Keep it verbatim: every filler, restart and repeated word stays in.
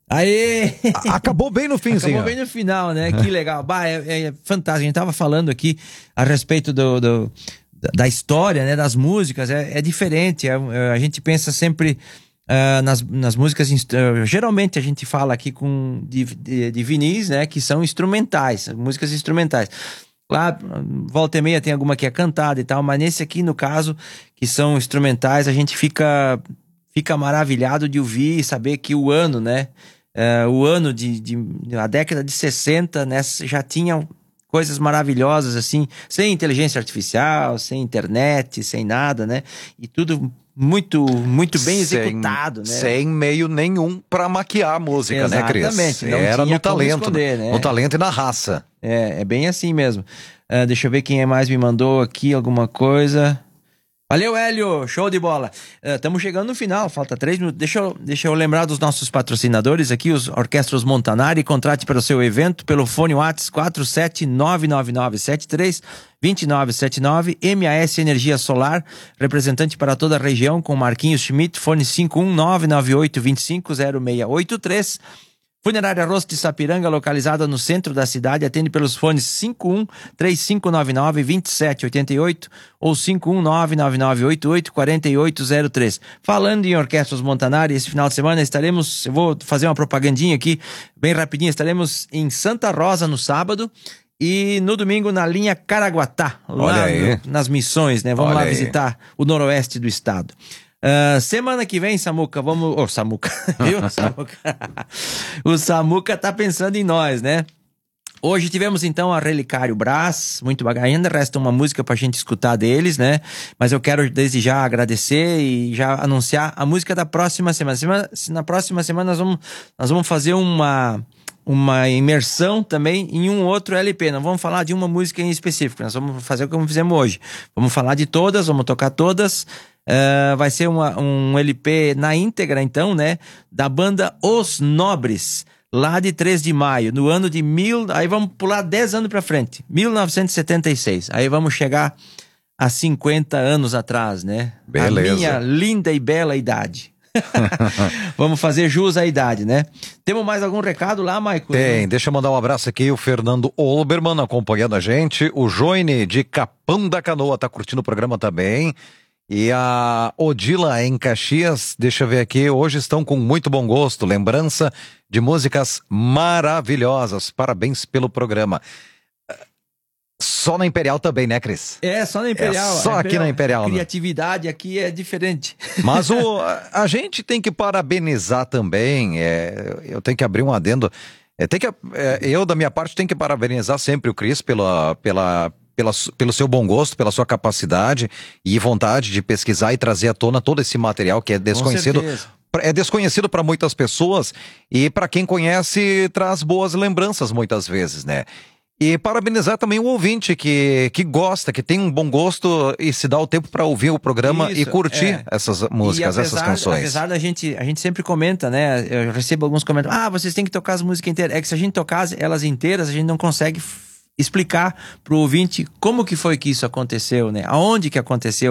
Aê! Acabou bem no finzinho. Acabou bem no final, né? Que legal. Bah, é, é fantástico. A gente tava falando aqui a respeito do, do, da história, né? Das músicas. É, é diferente. É, é, a gente pensa sempre uh, nas, nas músicas... Uh, geralmente a gente fala aqui com, de, de, de vinis, né? Que são instrumentais. Músicas instrumentais. Lá, volta e meia tem alguma que é cantada e tal. Mas nesse aqui, no caso, que são instrumentais, a gente fica, fica maravilhado de ouvir e saber que o ano, né? Uh, o ano de, de, de a década de sessenta, né, já tinha coisas maravilhosas assim, sem inteligência artificial, sem internet, sem nada, né? E tudo muito muito bem sem, executado, né? Sem meio nenhum pra maquiar a música, exatamente, né, Cris? não Era tinha no talento, esconder, né? no talento e na raça. É, é bem assim mesmo. Uh, deixa eu ver quem mais me mandou aqui alguma coisa. Valeu, Hélio! Show de bola! Estamos uh, chegando no final, falta três minutos. Deixa eu, deixa eu lembrar dos nossos patrocinadores aqui, os Orquestras Montanari. Contrate para o seu evento pelo fone WhatsApp quatro sete nove nove nove sete três dois nove sete nove. M A S Energia Solar, representante para toda a região, com Marquinhos Schmidt, fone cinco um nove nove oito dois cinco zero seis oito três. Funerária Rosto de Sapiranga, localizada no centro da cidade, atende pelos fones cinco um três cinco nove nove dois sete oito oito ou cinco um nove nove nove oito oito quatro oito zero três. Falando em Orquestras Montanari, esse final de semana estaremos, eu vou fazer uma propagandinha aqui, bem rapidinho, estaremos em Santa Rosa no sábado e no domingo na linha Caraguatá, lá no, nas Missões, né? Vamos Olha lá aí. visitar o noroeste do estado. Uh, semana que vem, Samuca, vamos... Ô, oh, Samuca, viu, Samuca? O Samuca tá pensando em nós, né? Hoje tivemos, então, a Relicário Brás, muito bacana. Ainda resta uma música pra gente escutar deles, né? Mas eu quero, desde já, agradecer e já anunciar a música da próxima semana. semana na próxima semana, nós vamos, nós vamos fazer uma... uma imersão também em um outro L P. Não vamos falar de uma música em específico, nós vamos fazer o que fizemos hoje. Vamos falar de todas, vamos tocar todas. Uh, vai ser uma, um L P na íntegra, então, né? Da banda Os Nobres, lá de três de maio, no ano de mil... Aí vamos pular dez anos pra frente, mil novecentos e setenta e seis. Aí vamos chegar a cinquenta anos atrás, né? Beleza. A minha linda e bela idade. Vamos fazer jus à idade, né? Temos mais algum recado lá, Maico? Tem, deixa eu mandar um abraço aqui, o Fernando Olbermann acompanhando a gente, o Joine de Capão da Canoa tá curtindo o programa também, e a Odila em Caxias, deixa eu ver aqui, hoje estão com muito bom gosto, lembrança de músicas maravilhosas, parabéns pelo programa. Só na Imperial também, né, Cris? É, só na Imperial. É só a aqui Imperial, na Imperial. A criatividade né? aqui é diferente. Mas o, a gente tem que parabenizar também, é, eu tenho que abrir um adendo, é, tem que, é, eu da minha parte tenho que parabenizar sempre o Cris pela, pela, pela, pelo seu bom gosto, pela sua capacidade e vontade de pesquisar e trazer à tona todo esse material que é desconhecido. É desconhecido para muitas pessoas e para quem conhece traz boas lembranças muitas vezes, né? E parabenizar também o ouvinte que, que gosta, que tem um bom gosto e se dá o tempo para ouvir o programa Isso, e curtir é. essas músicas, apesar, essas canções. Apesar da gente, a gente sempre comenta, né? Eu recebo alguns comentários, ah, vocês têm que tocar as músicas inteiras. É que se a gente tocar elas inteiras, a gente não consegue explicar pro ouvinte como que foi que isso aconteceu, né? Aonde que aconteceu.